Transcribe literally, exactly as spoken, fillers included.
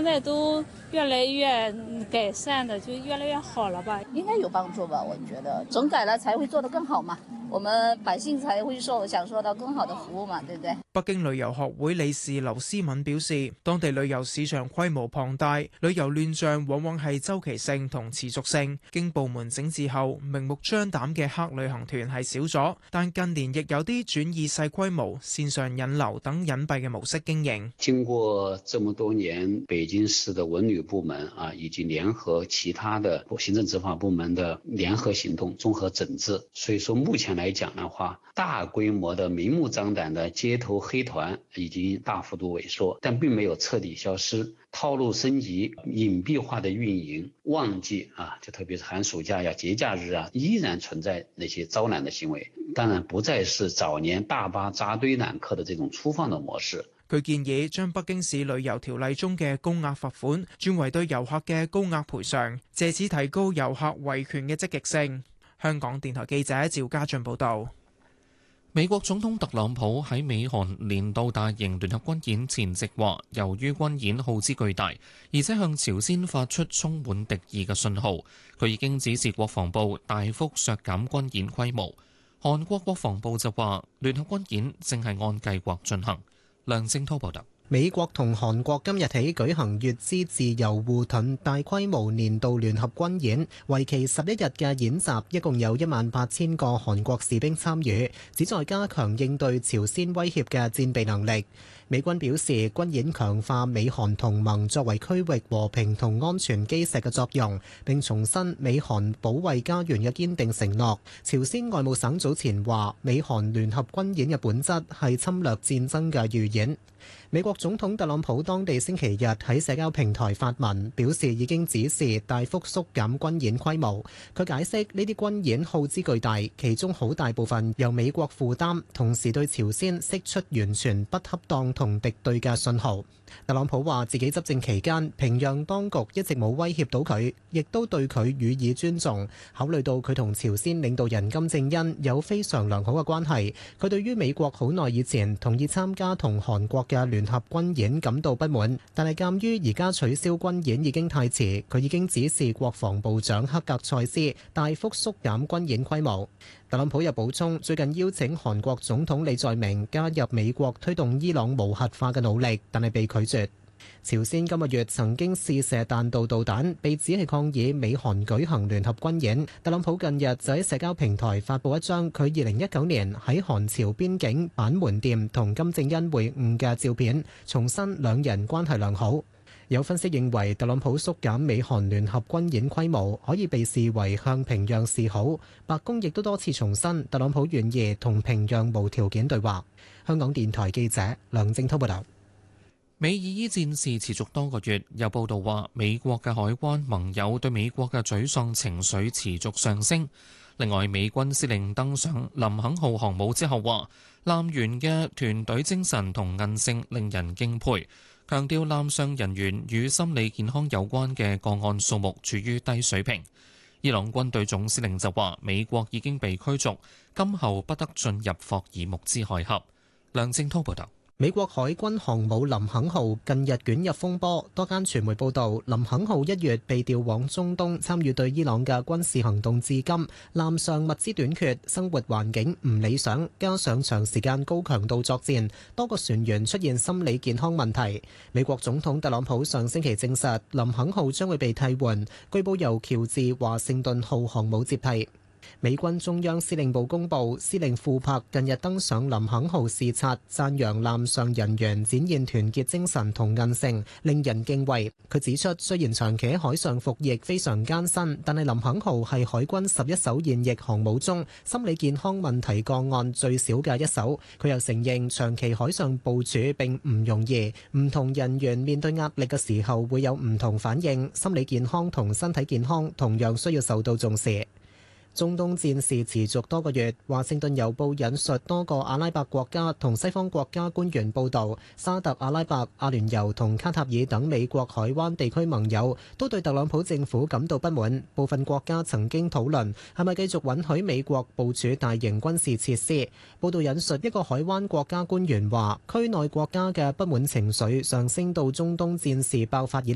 在都越來越改善的，就越來越好了吧？ 應該有幫助吧？我覺得整改了才會做得更好嘛，我們百姓才會受享受到更好的服務嘛，對不對？ 北京旅遊學會理事劉思敏表示，當地旅遊市場規模龐大，旅遊亂象往往係周期性同持續性。經部門整治後，明目張膽嘅黑旅行團係少咗，但近年亦有啲轉以細規模、線上引流等隱蔽嘅模式經營。 經過這麼多年，北京市的文旅部門啊，以及聯合其他的行政執法部門的聯合行動、綜合整治，所以說目前來講的話，大規模的明目張膽的街頭黑團已經大幅度萎縮，但並沒有徹底消失。套路升級、隱蔽化的運營，旺季啊，就特別是寒暑假呀、節假日啊，依然存在那些招攬的行為。當然，不再是早年大巴扎堆攬客的這種粗放的模式。 佢建議將北京市旅遊條例中嘅高額罰款轉為對遊客嘅高額賠償，借此提高遊客維權嘅積極性。香港電台記者趙家俊報導。 美國總統特朗普喺美韓年度大型聯合軍演前夕話，由於軍演耗資巨大，而且向朝鮮發出充滿敵意嘅信號，佢已經指示國防部大幅削減軍演規模。韓國國防部就話，聯合軍演正係按計劃進行。梁正滔報道。 美國同韓國今日起舉行乙支自由護盾大規模年度聯合軍演，為期十一日嘅演習，一共有一萬八千個韓國士兵參與，旨在加強應對朝鮮威脅嘅戰備能力。美軍表示，軍演強化美韓同盟作為區域和平同安全基石嘅作用，並重申美韓保衛家園嘅堅定承諾。朝鮮外務省早前話，美韓聯合軍演嘅本質係侵略戰爭嘅預演。美國總統特朗普當地星期日喺社交平台發文，表示已經指示大幅縮減軍演規模。佢解釋呢啲軍演耗資巨大，其中好大部分由美國負擔，同時對朝鮮釋出完全不恰當同敵對嘅信號。特朗普話自己執政期間，平壤當局一直冇威脅到佢，亦都對佢予以尊重。考慮到佢同朝鮮領導人金正恩有非常良好嘅關係，佢對於美國好耐以前同意參加同韓國嘅聯合軍演感到不滿，但係鑑於而家取消軍演已經太遲，佢已經指示國防部長克格塞斯大幅縮減軍演規模。特朗普又補充，最近邀請韓國總統李在明加入美國推動伊朗無核化嘅努力，但係被拒絕。朝鮮今個月曾經試射彈道導彈，被指係抗議美韓舉行聯合軍演。特朗普近日就喺社交平台發布一張佢二零一九年喺韓朝邊境板門店同金正恩會晤嘅照片，重申兩人關係良好。有分析認為，特朗普縮減美韓聯合軍演規模可以被視為向平壤示好。白宮亦都多次重申，特朗普願意同平壤無條件對話。香港電台記者梁正滔報道。 美以伊戰事持續多個月，有報道話美國嘅海關盟友對美國嘅沮喪情緒持續上升。另外，美軍司令登上林肯號航母之後話，艦員嘅團隊精神同韌性令人敬佩。強調艦上人員與心理健康有關嘅個案數目處於低水平。伊朗軍隊總司令就話，美國已經被驅逐，今後不得進入霍爾木茲海峽。梁正滔報導。 美國海軍航母林肯號近日捲入風波，多間傳媒報道，林肯號一月被調往中東參與對伊朗嘅軍事行動至今，艦上物資短缺，生活環境唔理想，加上長時間高強度作戰，多個船員出現心理健康問題。美國總統特朗普上星期證實，林肯號將會被替換，據報由喬治華盛頓號航母接替。美軍中央司令部公布，司令庫珀近日登上林肯號視察，讚揚艦上人員展現團結精神同韌性，令人敬畏。佢指出，雖然長期喺海上服役非常艱辛，但係林肯號係海軍十一艘現役航母中心理健康問題個案最少嘅一艘。佢又承認，長期海上部署並唔容易，唔同人員面對壓力嘅時候會有唔同反應，心理健康同身體健康同樣需要受到重視。中東戰事持續多個月，華盛頓郵報引述多個阿拉伯國家同西方國家官員報導，沙特阿拉伯、阿聯酋同卡塔爾等美國海灣地區盟友都對特朗普政府感到不滿。部分國家曾經討論係咪繼續允許美國部署大型軍事設施。報導引述一個海灣國家官員話，區內國家嘅不滿情緒上升到中東戰事爆發以